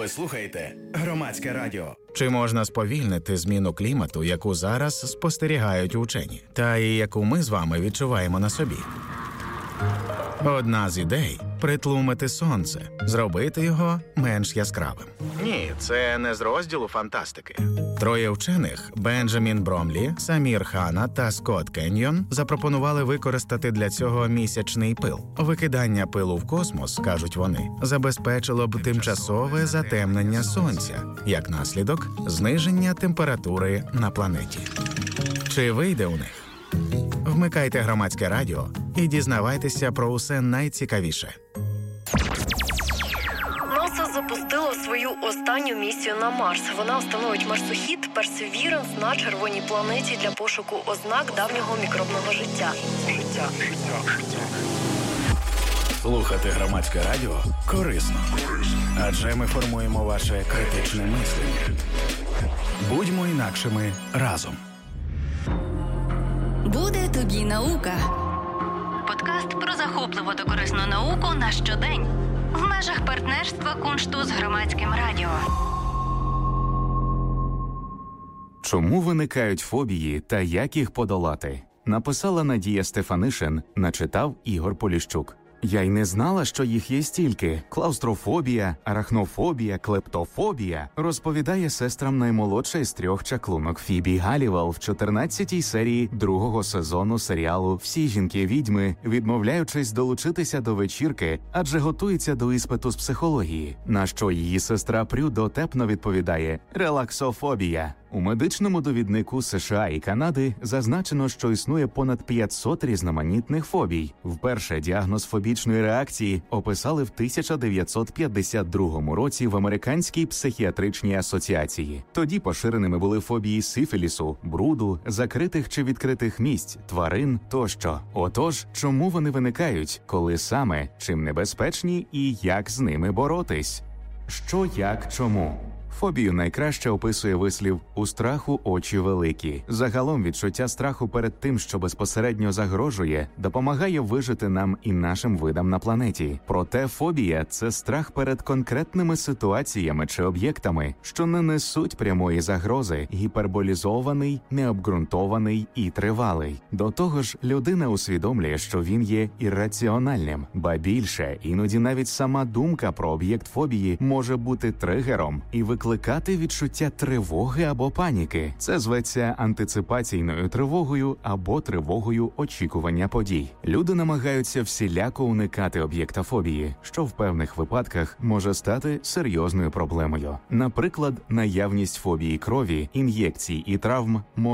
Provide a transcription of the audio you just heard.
Ви слухаєте Громадське радіо. Чи можна сповільнити зміну клімату, яку зараз спостерігають учені, та і яку ми з вами відчуваємо на собі? Одна з ідей – притлумити сонце, зробити його менш яскравим. Ні, це не з розділу фантастики. Троє вчених – Бенджамін Бромлі, Самір Хана та Скотт Кеньйон – запропонували використати для цього місячний пил. Викидання пилу в космос, кажуть вони, забезпечило б тимчасове затемнення сонця, як наслідок – зниження температури на планеті. Чи вийде у них? Вмикайте Громадське радіо і дізнавайтеся про усе найцікавіше. НАСА запустило свою останню місію на Марс. Вона встановить марсохід Perseverance на червоній планеті для пошуку ознак давнього мікробного життя. Слухати Громадське радіо корисно. Адже ми формуємо ваше критичне мислення. Будьмо інакшими разом. Буде тобі наука. Подкаст про захопливу та корисну науку на щодень. В межах партнерства Куншту з Громадським радіо. Чому виникають фобії та як їх подолати? Написала Надія Стефанишин, начитав Ігор Поліщук. Я й не знала, що їх є стільки. Клаустрофобія, арахнофобія, клептофобія, розповідає сестрам наймолодша із трьох чаклунок Фібі Галівел в 14-й серії другого сезону серіалу «Всі жінки-відьми», відмовляючись долучитися до вечірки, адже готується до іспиту з психології. На що її сестра Прю дотепно відповідає «релаксофобія». У медичному довіднику США і Канади зазначено, що існує понад 500 різноманітних фобій. Вперше діагноз фобічної реакції описали в 1952 році в Американській психіатричній асоціації. Тоді поширеними були фобії сифілісу, бруду, закритих чи відкритих місць, тварин тощо. Отож, чому вони виникають, коли саме, чим небезпечні і як з ними боротись? Що, як, чому? Фобію найкраще описує вислів «у страху очі великі». Загалом відчуття страху перед тим, що безпосередньо загрожує, допомагає вижити нам і нашим видам на планеті. Проте фобія – це страх перед конкретними ситуаціями чи об'єктами, що не несуть прямої загрози, гіперболізований, необґрунтований і тривалий. До того ж, людина усвідомлює, що він є ірраціональним. Ба більше, іноді навіть сама думка про об'єкт фобії може бути тригером і викликати відчуття тривоги або паніки. Це зветься антиципаційною тривогою або тривогою очікування подій. Люди намагаються всіляко уникати об'єкта фобії, що в певних випадках може стати серйозною проблемою. Наприклад, наявність фобії крові, ін'єкцій і травм